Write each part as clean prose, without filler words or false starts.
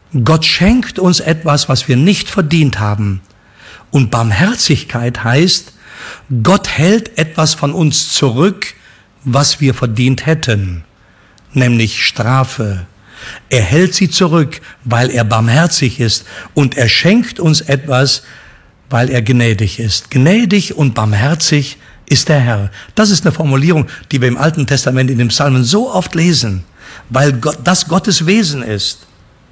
Gott schenkt uns etwas, was wir nicht verdient haben. Und Barmherzigkeit heißt, Gott hält etwas von uns zurück, was wir verdient hätten, nämlich Strafe. Er hält sie zurück, weil er barmherzig ist, und er schenkt uns etwas, weil er gnädig ist. Gnädig und barmherzig ist der Herr. Das ist eine Formulierung, die wir im Alten Testament in den Psalmen so oft lesen, weil das Gottes Wesen ist.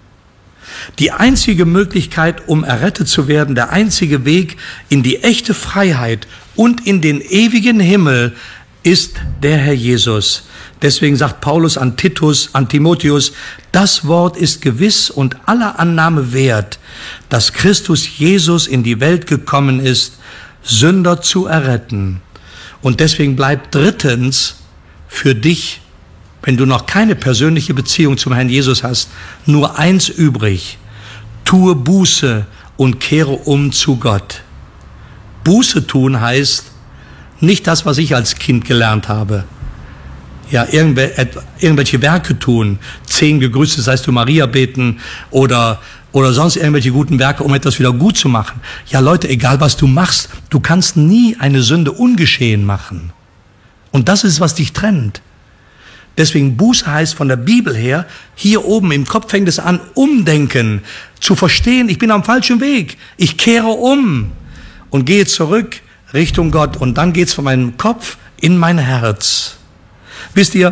Die einzige Möglichkeit, um errettet zu werden, der einzige Weg in die echte Freiheit und in den ewigen Himmel ist der Herr Jesus. Deswegen sagt Paulus an Timotheus, das Wort ist gewiss und aller Annahme wert, dass Christus Jesus in die Welt gekommen ist, Sünder zu erretten. Und deswegen bleibt drittens für dich, wenn du noch keine persönliche Beziehung zum Herrn Jesus hast, nur eins übrig: Tue Buße und kehre um zu Gott. Buße tun heißt nicht das, was ich als Kind gelernt habe. Ja, irgendwelche Werke tun, 10 Gegrüßet seist du Maria beten oder sonst irgendwelche guten Werke, um etwas wieder gut zu machen. Ja, Leute, egal was du machst, du kannst nie eine Sünde ungeschehen machen. Und das ist, was dich trennt. Deswegen Buße heißt von der Bibel her, hier oben im Kopf fängt es an, umdenken, zu verstehen, ich bin am falschen Weg, ich kehre um und gehe zurück Richtung Gott, und dann geht's von meinem Kopf in mein Herz. Wisst ihr,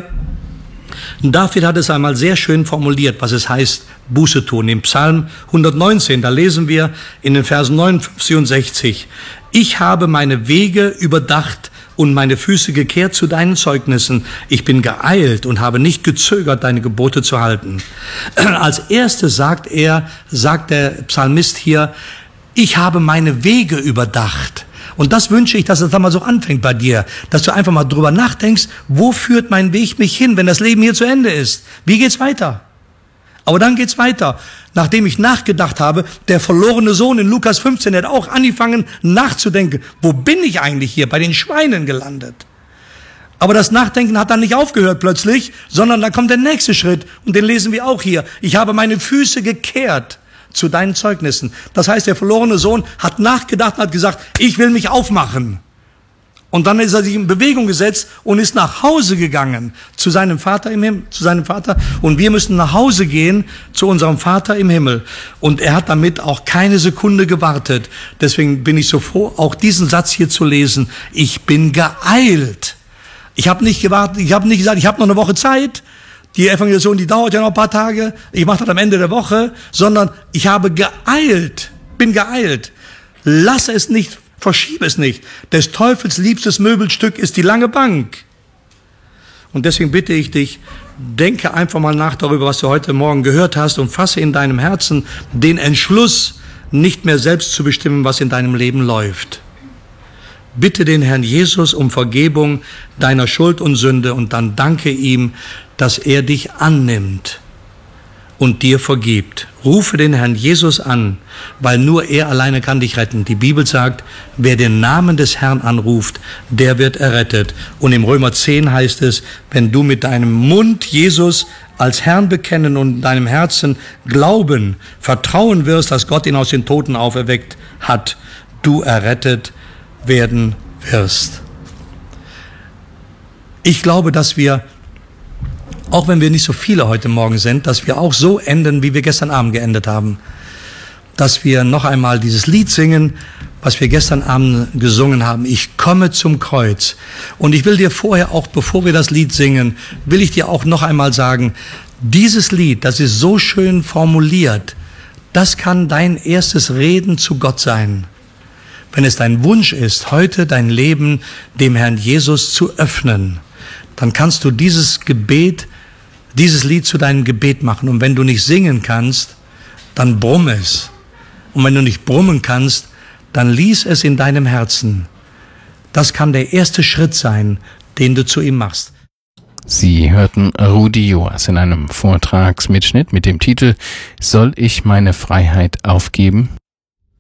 David hat es einmal sehr schön formuliert, was es heißt, Buße tun. Im Psalm 119, da lesen wir in den Versen 59 und 60, ich habe meine Wege überdacht und meine Füße gekehrt zu deinen Zeugnissen. Ich bin geeilt und habe nicht gezögert, deine Gebote zu halten. Als erstes sagt der Psalmist hier, ich habe meine Wege überdacht. Und das wünsche ich, dass es dann mal so anfängt bei dir, dass du einfach mal drüber nachdenkst, wo führt mein Weg mich hin, wenn das Leben hier zu Ende ist? Wie geht's weiter? Aber dann geht's weiter. Nachdem ich nachgedacht habe, der verlorene Sohn in Lukas 15, der hat auch angefangen nachzudenken, wo bin ich eigentlich hier? Bei den Schweinen gelandet. Aber das Nachdenken hat dann nicht aufgehört plötzlich, sondern dann kommt der nächste Schritt, und den lesen wir auch hier. Ich habe meine Füße gekehrt zu deinen Zeugnissen. Das heißt, der verlorene Sohn hat nachgedacht und hat gesagt, ich will mich aufmachen. Und dann ist er sich in Bewegung gesetzt und ist nach Hause gegangen zu seinem Vater im Himmel, zu seinem Vater. Und wir müssen nach Hause gehen zu unserem Vater im Himmel. Und er hat damit auch keine Sekunde gewartet. Deswegen bin ich so froh, auch diesen Satz hier zu lesen. Ich bin geeilt. Ich habe nicht gewartet, ich habe nicht gesagt, ich habe noch eine Woche Zeit. Die Evangelisation, die dauert ja noch ein paar Tage. Ich mache das am Ende der Woche. Sondern ich habe geeilt, bin geeilt. Lass es nicht, verschiebe es nicht. Des Teufels liebstes Möbelstück ist die lange Bank. Und deswegen bitte ich dich, denke einfach mal nach darüber, was du heute Morgen gehört hast, und fasse in deinem Herzen den Entschluss, nicht mehr selbst zu bestimmen, was in deinem Leben läuft. Bitte den Herrn Jesus um Vergebung deiner Schuld und Sünde, und dann danke ihm, dass er dich annimmt und dir vergibt. Rufe den Herrn Jesus an, weil nur er alleine kann dich retten. Die Bibel sagt, wer den Namen des Herrn anruft, der wird errettet. Und im Römer 10 heißt es, wenn du mit deinem Mund Jesus als Herrn bekennen und in deinem Herzen glauben, vertrauen wirst, dass Gott ihn aus den Toten auferweckt hat, du errettet werden wirst. Ich glaube, dass wir, auch wenn wir nicht so viele heute Morgen sind, dass wir auch so enden, wie wir gestern Abend geendet haben. Dass wir noch einmal dieses Lied singen, was wir gestern Abend gesungen haben. Ich komme zum Kreuz. Und ich will dir vorher auch, bevor wir das Lied singen, will ich dir auch noch einmal sagen, dieses Lied, das ist so schön formuliert, das kann dein erstes Reden zu Gott sein. Wenn es dein Wunsch ist, heute dein Leben dem Herrn Jesus zu öffnen, dann kannst du dieses Lied zu deinem Gebet machen. Und wenn du nicht singen kannst, dann brumm es. Und wenn du nicht brummen kannst, dann lies es in deinem Herzen. Das kann der erste Schritt sein, den du zu ihm machst. Sie hörten Rudi Joas in einem Vortragsmitschnitt mit dem Titel »Soll ich meine Freiheit aufgeben?«